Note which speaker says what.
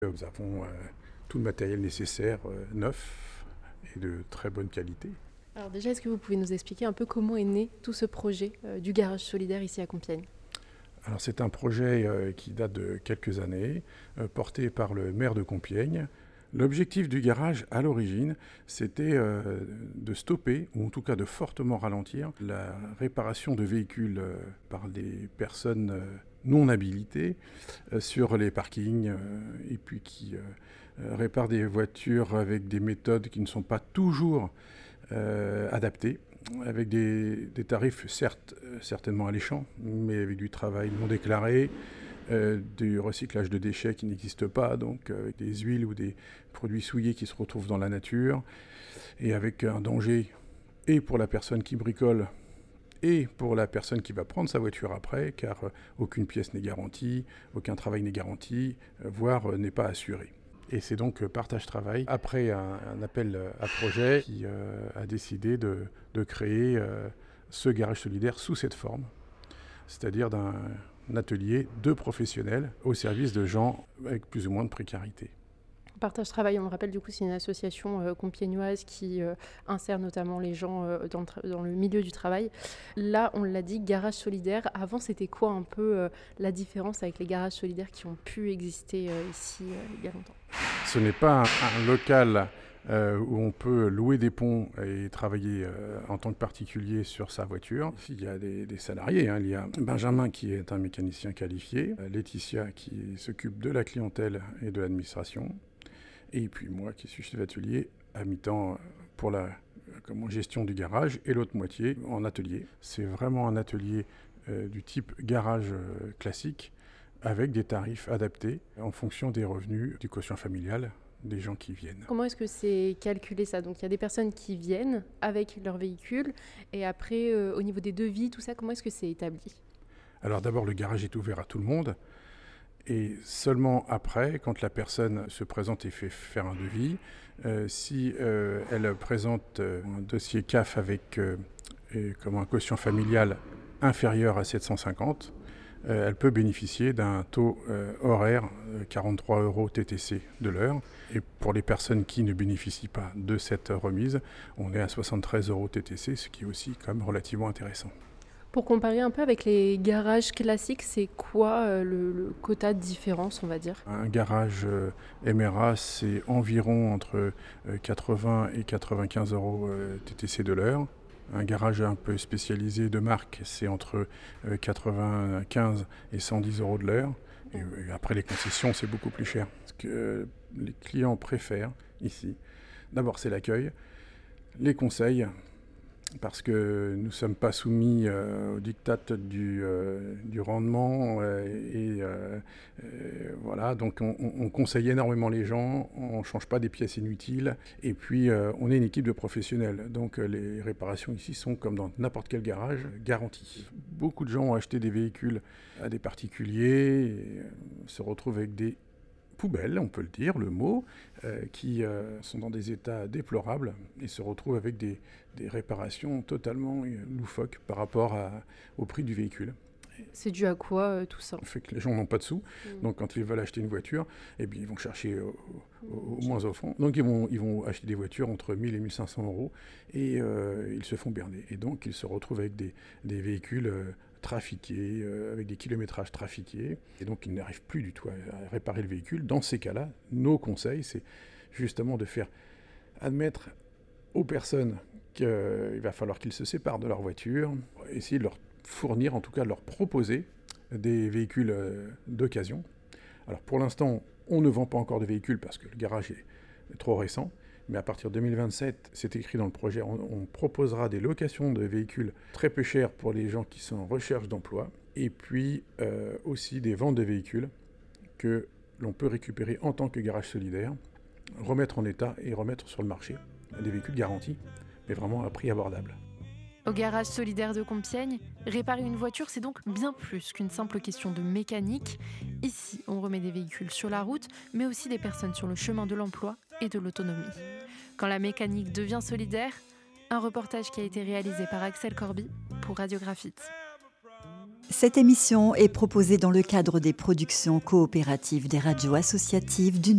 Speaker 1: Nous avons tout le matériel nécessaire, neuf et de très bonne qualité.
Speaker 2: Alors déjà, est-ce que vous pouvez nous expliquer un peu comment est né tout ce projet du garage solidaire ici à Compiègne ?
Speaker 1: Alors c'est un projet qui date de quelques années, porté par le maire de Compiègne. L'objectif du garage, à l'origine, c'était de stopper, ou en tout cas de fortement ralentir, la réparation de véhicules par des personnes non habilitées sur les parkings, et puis qui réparent des voitures avec des méthodes qui ne sont pas toujours adaptées, avec des tarifs certes certainement alléchants, mais avec du travail non déclaré, du recyclage de déchets qui n'existe pas, donc avec des huiles ou des produits souillés qui se retrouvent dans la nature, et avec un danger et pour la personne qui bricole et pour la personne qui va prendre sa voiture après, car aucune pièce n'est garantie, aucun travail n'est garanti, voire n'est pas assuré. Et c'est donc Partage Travail, après un appel à projet, qui a décidé de créer ce garage solidaire sous cette forme, c'est-à-dire d'un atelier de professionnels au service de gens avec plus ou moins de précarité.
Speaker 2: Partage Travail, on le rappelle, du coup, c'est une association compiègnoise qui insère notamment les gens dans le milieu du travail. Là, on l'a dit, garage solidaire. Avant, c'était quoi un peu la différence avec les garages solidaires qui ont pu exister ici il y a longtemps ?
Speaker 1: Ce n'est pas un local où on peut louer des ponts et travailler en tant que particulier sur sa voiture. Il y a des salariés, il y a Benjamin qui est un mécanicien qualifié, Laetitia qui s'occupe de la clientèle et de l'administration, et puis moi qui suis chef d'atelier à mi-temps pour la gestion du garage et l'autre moitié en atelier. C'est vraiment un atelier du type garage classique avec des tarifs adaptés en fonction des revenus du quotient familial des gens qui viennent.
Speaker 2: Comment est-ce que c'est calculé ça ? Donc il y a des personnes qui viennent avec leur véhicule et après au niveau des devis, tout ça, comment est-ce que c'est établi ?
Speaker 1: Alors d'abord le garage est ouvert à tout le monde et seulement après, quand la personne se présente et fait faire un devis, si elle présente un dossier CAF avec comme un quotient familial inférieur à 750, elle peut bénéficier d'un taux horaire 43 € TTC de l'heure. Et pour les personnes qui ne bénéficient pas de cette remise, on est à 73 € TTC, ce qui est aussi quand même relativement intéressant.
Speaker 2: Pour comparer un peu avec les garages classiques, c'est quoi le quota de différence, on va dire ?
Speaker 1: Un garage MRA, c'est environ entre 80 et 95 € TTC de l'heure. Un garage un peu spécialisé de marque, c'est entre 95 et 110 € de l'heure. Et après les concessions, c'est beaucoup plus cher. Ce que les clients préfèrent ici, d'abord c'est l'accueil, les conseils, parce que nous ne sommes pas soumis au diktat du rendement voilà, donc on conseille énormément les gens, on ne change pas des pièces inutiles et puis on est une équipe de professionnels, donc les réparations ici sont comme dans n'importe quel garage, garanties. Beaucoup de gens ont acheté des véhicules à des particuliers et se retrouvent avec des poubelles, on peut le dire, le mot, qui sont dans des états déplorables et se retrouvent avec des réparations totalement loufoques par rapport au prix du véhicule.
Speaker 2: C'est dû à quoi tout ça ?
Speaker 1: Le fait que les gens n'ont pas de sous, donc quand ils veulent acheter une voiture, eh bien, ils vont chercher au moins offrant. Donc ils vont acheter des voitures entre 1000 et 1500 € et ils se font berner. Et donc ils se retrouvent avec des véhicules trafiqués, avec des kilométrages trafiqués, et donc ils n'arrivent plus du tout à réparer le véhicule. Dans ces cas-là, nos conseils, c'est justement de faire admettre aux personnes qu'il va falloir qu'ils se séparent de leur voiture, essayer de leur fournir, en tout cas de leur proposer des véhicules d'occasion. Alors pour l'instant, on ne vend pas encore de véhicules parce que le garage est trop récent, mais à partir de 2027, c'est écrit dans le projet, on proposera des locations de véhicules très peu chères pour les gens qui sont en recherche d'emploi, et puis aussi des ventes de véhicules que l'on peut récupérer en tant que garage solidaire, remettre en état et remettre sur le marché des véhicules garantis, mais vraiment à prix abordable.
Speaker 2: Au garage solidaire de Compiègne, réparer une voiture, c'est donc bien plus qu'une simple question de mécanique. Ici, on remet des véhicules sur la route, mais aussi des personnes sur le chemin de l'emploi et de l'autonomie. Quand la mécanique devient solidaire, un reportage qui a été réalisé par Axel Corby pour Radio Graphite.
Speaker 3: Cette émission est proposée dans le cadre des productions coopératives des radios associatives du